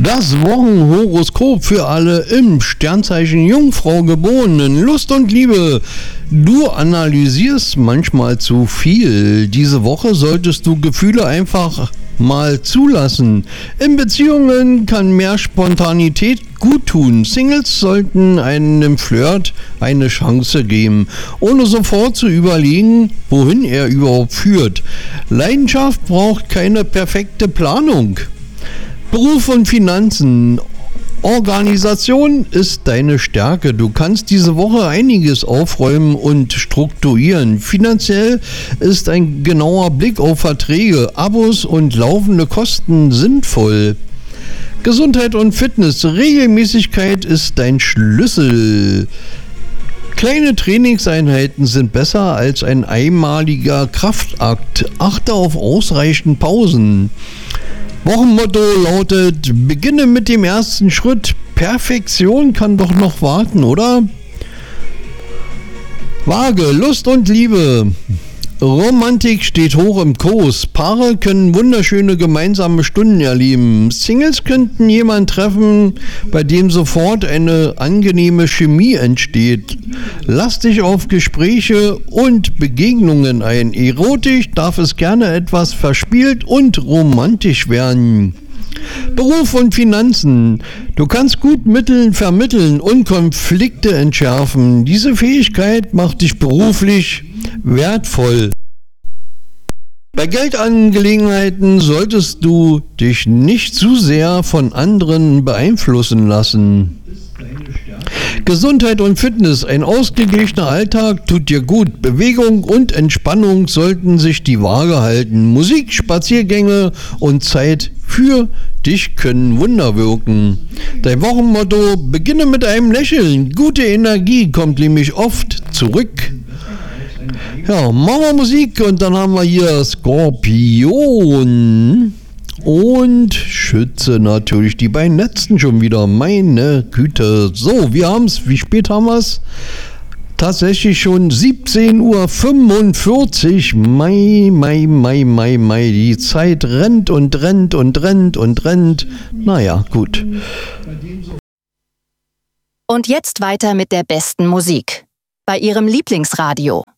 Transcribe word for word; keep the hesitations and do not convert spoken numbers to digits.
Das Wochenhoroskop für alle im Sternzeichen Jungfrau Geborenen. Lust und Liebe. Du analysierst manchmal zu viel. Diese Woche solltest du Gefühle einfach mal zulassen. In Beziehungen kann mehr Spontanität gut tun. Singles sollten einem Flirt eine Chance geben, ohne sofort zu überlegen, wohin er überhaupt führt. Leidenschaft braucht keine perfekte Planung. Beruf und Finanzen. Organisation ist deine Stärke. Du kannst diese Woche einiges aufräumen und strukturieren. Finanziell ist ein genauer Blick auf Verträge, Abos und laufende Kosten sinnvoll. Gesundheit und Fitness. Regelmäßigkeit ist dein Schlüssel. Kleine Trainingseinheiten sind besser als ein einmaliger Kraftakt. Achte auf ausreichend Pausen. Wochenmotto lautet: Beginne mit dem ersten Schritt. Perfektion kann doch noch warten, oder? Waage, Lust und Liebe. Romantik steht hoch im Kurs. Paare können wunderschöne gemeinsame Stunden erleben. Singles könnten jemanden treffen, bei dem sofort eine angenehme Chemie entsteht. Lass dich auf Gespräche und Begegnungen ein. Erotisch darf es gerne etwas verspielt und romantisch werden. Beruf und Finanzen. Du kannst gut Mitteln vermitteln und Konflikte entschärfen. Diese Fähigkeit macht dich beruflich wertvoll. Bei Geldangelegenheiten solltest du dich nicht zu sehr von anderen beeinflussen lassen. Gesundheit und Fitness. Ein ausgeglichener Alltag tut dir gut. Bewegung und Entspannung sollten sich die Waage halten. Musik, Spaziergänge und Zeit für dich können Wunder wirken. Dein Wochenmotto: Beginne mit einem Lächeln. Gute Energie kommt nämlich oft zurück. Ja, machen wir Musik und dann haben wir hier Skorpion und Schütze natürlich, die beiden letzten schon wieder, meine Güte. So, wir haben es, wie spät haben wir es? Tatsächlich schon siebzehn Uhr fünfundvierzig, Mai, Mai, Mai, Mai, Mai, die Zeit rennt und rennt und rennt und rennt, naja, gut. Und jetzt weiter mit der besten Musik bei Ihrem Lieblingsradio.